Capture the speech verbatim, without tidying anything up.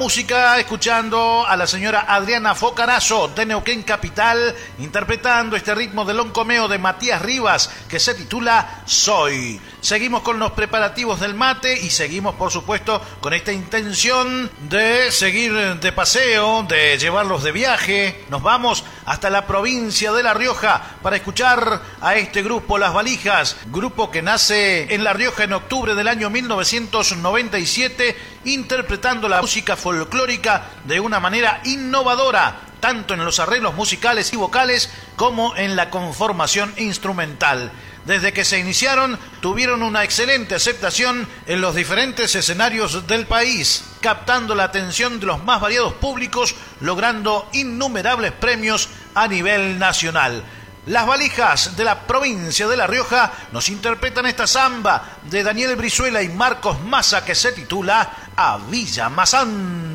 Música, escuchando a la señora Adriana Focarazo de Neuquén Capital, interpretando este ritmo de loncomeo de Matías Rivas, que se titula Soy. Seguimos con los preparativos del mate y seguimos, por supuesto, con esta intención de seguir de paseo, de llevarlos de viaje. Nos vamos hasta la provincia de La Rioja para escuchar a este grupo Las Valijas, grupo que nace en La Rioja en octubre del año mil novecientos noventa y siete, interpretando la música folclórica de una manera innovadora, tanto en los arreglos musicales y vocales como en la conformación instrumental. Desde que se iniciaron, tuvieron una excelente aceptación en los diferentes escenarios del país, captando la atención de los más variados públicos, logrando innumerables premios a nivel nacional. Las Valijas de la provincia de La Rioja nos interpretan esta samba de Daniel Brizuela y Marcos Massa que se titula A Villa Mazán.